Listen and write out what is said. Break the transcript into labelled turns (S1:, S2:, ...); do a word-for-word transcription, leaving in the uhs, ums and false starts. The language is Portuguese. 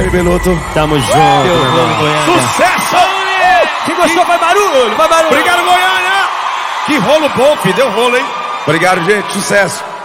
S1: aí, Beloto.
S2: Tamo junto, meu irmão.
S1: Sucesso!
S2: Quem gostou, vai barulho, vai barulho.
S1: Obrigado, Goiânia! Que rolo bom, filho. Deu rolo, hein? Obrigado, gente. Sucesso.